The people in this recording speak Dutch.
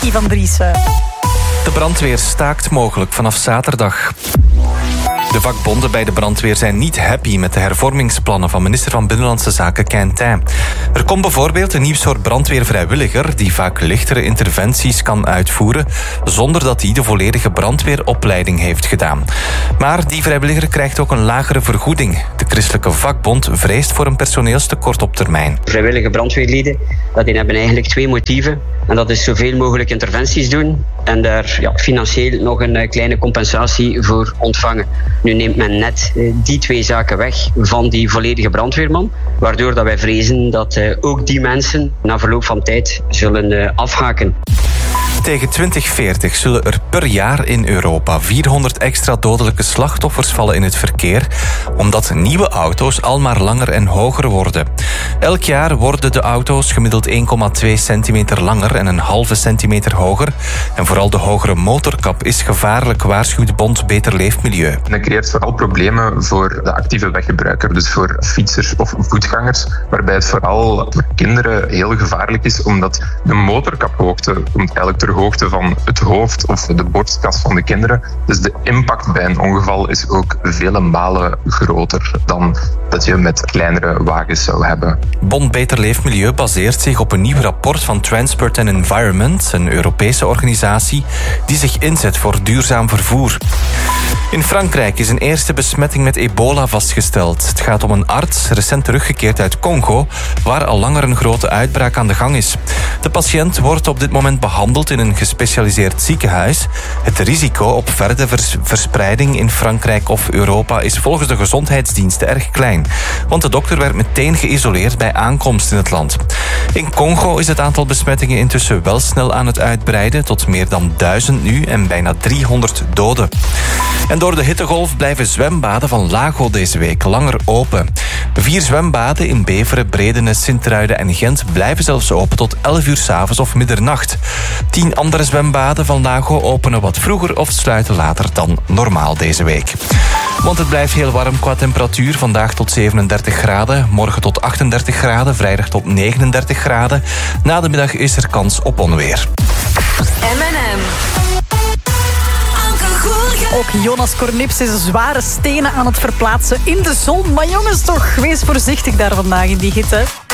Nicky van Driessen. De brandweer staakt mogelijk vanaf zaterdag. De vakbonden bij de brandweer zijn niet happy met de hervormingsplannen van minister van Binnenlandse Zaken Quintin. Er komt bijvoorbeeld een nieuw soort brandweervrijwilliger die vaak lichtere interventies kan uitvoeren zonder dat hij de volledige brandweeropleiding heeft gedaan. Maar die vrijwilliger krijgt ook een lagere vergoeding. De christelijke vakbond vreest voor een personeelstekort op termijn. Vrijwillige brandweerlieden, die hebben eigenlijk 2 motieven. En dat is zoveel mogelijk interventies doen en daar financieel nog een kleine compensatie voor ontvangen. Nu neemt men net die 2 zaken weg van die volledige brandweerman, waardoor dat wij vrezen dat ook die mensen na verloop van tijd zullen afhaken. Tegen 2040 zullen er per jaar in Europa 400 extra dodelijke slachtoffers vallen in het verkeer, omdat nieuwe auto's al maar langer en hoger worden. Elk jaar worden de auto's gemiddeld 1,2 centimeter langer en een halve centimeter hoger. En vooral de hogere motorkap is gevaarlijk, waarschuwt Bond Beter Leefmilieu. En dat creëert vooral problemen voor de actieve weggebruiker, dus voor fietsers of voetgangers, waarbij het vooral voor kinderen heel gevaarlijk is, omdat de motorkaphoogte komt eigenlijk ter hoogte van het hoofd of de borstkas van de kinderen. Dus de impact bij een ongeval is ook vele malen groter dan dat je met kleinere wagens zou hebben. Bond Beter Leefmilieu baseert zich op een nieuw rapport van Transport and Environment, een Europese organisatie die zich inzet voor duurzaam vervoer. In Frankrijk is een eerste besmetting met ebola vastgesteld. Het gaat om een arts, recent teruggekeerd uit Congo, waar al langer een grote uitbraak aan de gang is. De patiënt wordt op dit moment behandeld in een gespecialiseerd ziekenhuis. Het risico op verdere verspreiding in Frankrijk of Europa is volgens de gezondheidsdiensten erg klein, want de dokter werd meteen geïsoleerd bij aankomst in het land. In Congo is het aantal besmettingen intussen wel snel aan het uitbreiden, tot meer dan 1000 nu en bijna 300 doden. En door de hittegolf blijven zwembaden van Lago deze week langer open. 4 zwembaden in Beveren, Bredene, Sint-Truiden en Gent blijven zelfs open tot 11 uur 's avonds of middernacht. 10 andere zwembaden van Lago openen wat vroeger of sluiten later dan normaal deze week. Want het blijft heel warm qua temperatuur. Vandaag tot 37 graden, morgen tot 38 graden, vrijdag tot 39 graden. Na de middag is er kans op onweer. M&M. Ook Jonas Cornips is zware stenen aan het verplaatsen in de zon. Maar jongens toch, wees voorzichtig daar vandaag in die hitte.